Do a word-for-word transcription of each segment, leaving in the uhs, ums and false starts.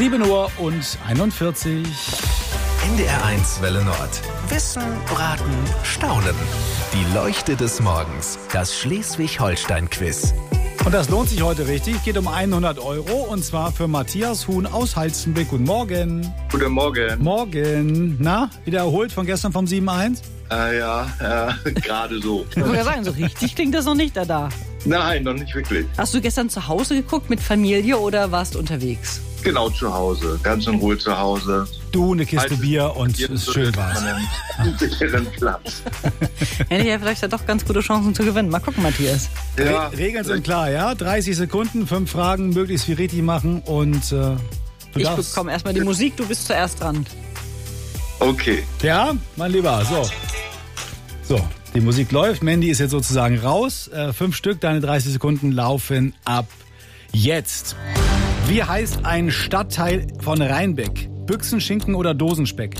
sieben Uhr und einundvierzig. N D R eins Welle Nord. Wissen, Raten, Staunen. Die Leuchte des Morgens. Das Schleswig-Holstein-Quiz. Und das lohnt sich heute richtig. Geht um hundert Euro und zwar für Matthias Huhn aus Halstenbeck. Guten Morgen. Guten Morgen. Morgen. Na, wieder erholt von gestern vom sieben eins? Äh, ja, äh, gerade so. Ich wollte ja sagen, so richtig klingt das noch nicht da da. Nein, noch nicht wirklich. Hast du gestern zu Hause geguckt mit Familie oder warst unterwegs? Genau, zu Hause. Ganz in Ruhe zu Hause. Du, eine Kiste Halt, Bier und es ist schön war's. Einen sicheren Platz. Hätte ja vielleicht doch ganz gute Chancen zu gewinnen. Mal gucken, Matthias. Ja, Re Regeln sind klar, ja? dreißig Sekunden, fünf Fragen, möglichst viel richtig machen und äh, du Ich darfst... bekomme erstmal die Musik, du bist zuerst dran. okay. Ja, mein Lieber, so. So, die Musik läuft. Mandy ist jetzt sozusagen raus. Äh, fünf Stück, deine dreißig Sekunden laufen ab jetzt. Wie heißt ein Stadtteil von Rheinbeck? Büchsenschinken oder Dosenspeck?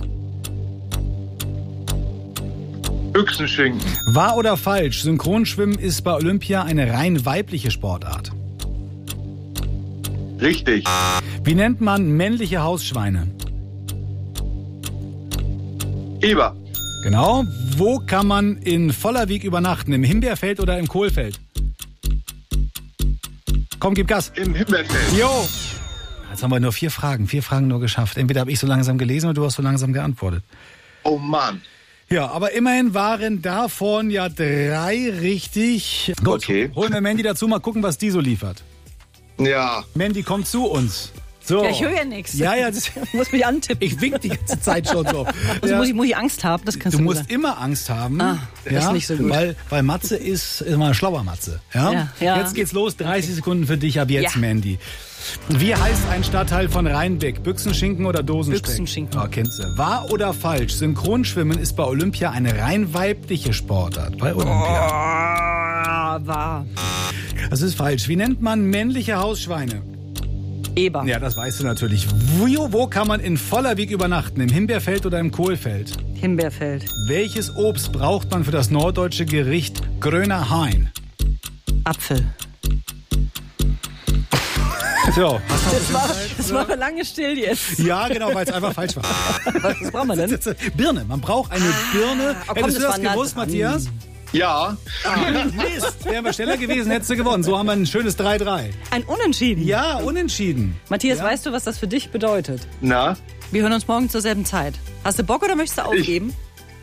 Büchsenschinken. Wahr oder falsch? Synchronschwimmen ist bei Olympia eine rein weibliche Sportart. Richtig. Wie nennt man männliche Hausschweine? Eber. Genau. Wo kann man in Vollerwig übernachten? Im Himbeerfeld oder im Kohlfeld? Komm, gib Gas. Im Himmelfeld. Jo. Jetzt haben wir nur vier Fragen. Vier Fragen nur geschafft. Entweder habe ich so langsam gelesen oder du hast so langsam geantwortet. Oh Mann. Ja, aber immerhin waren davon ja drei richtig. Gut, Okay. holen wir Mandy dazu, mal gucken, was die so liefert. Ja. Mandy, komm zu uns. So. Ja, ich höre ja nichts. Ja, ja, das, Du musst mich antippen. ich wink die ganze Zeit schon so. Also Ja. muss, ich, muss ich Angst haben? Das kannst Du du, musst sagen. immer Angst haben. Ah, das ist nicht so gut. Weil, weil Matze ist immer ein schlauer Matze. Ja? Ja, ja. Jetzt geht's los. dreißig Sekunden für dich ab jetzt, Ja. Mandy. Wie heißt ein Stadtteil von Rheinbeck? Büchsenschinken oder Dosenspeck? Büchsenschinken. Oh, kennst du. Wahr oder falsch? Synchronschwimmen ist bei Olympia eine rein weibliche Sportart. Bei Olympia. Oh, war. Das ist falsch. Wie nennt man männliche Hausschweine? Eber. Ja, das weißt du natürlich. Wo, wo kann man in Vollerwig übernachten? Im Himbeerfeld oder im Kohlfeld? Himbeerfeld. Welches Obst braucht man für das norddeutsche Gericht Gröner Hain? Apfel. So, hast du Das war, das war lange still jetzt. Ja, genau, weil es einfach falsch war. Was, was brauchen wir denn? Birne, man braucht eine Birne. oh komm, Hättest du das das war nah gewusst, dran. Matthias? Ja. Ah, Mist, wären wir schneller gewesen, hättest du gewonnen. So haben wir ein schönes drei drei. Ein Unentschieden. Ja, unentschieden. Matthias, Ja. weißt du, was das für dich bedeutet? Na? Wir hören uns morgen zur selben Zeit. Hast du Bock oder möchtest du aufgeben?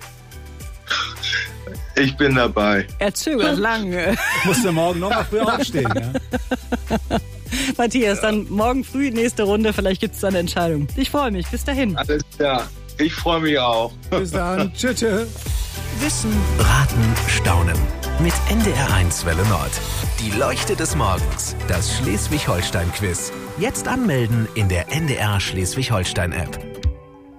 Ich bin dabei. Er zögert lange. Musst du morgen noch mal früh aufstehen. Ja? Matthias, dann morgen früh nächste Runde. Vielleicht gibt es da eine Entscheidung. Ich freue mich. Bis dahin. Alles klar. Ich freue mich auch. Bis dann. Tschüss. Tschüss. Wissen, Raten, Staunen. Mit N D R eins Welle Nord. Die Leuchte des Morgens. Das Schleswig-Holstein-Quiz. Jetzt anmelden in der N D R Schleswig-Holstein-App.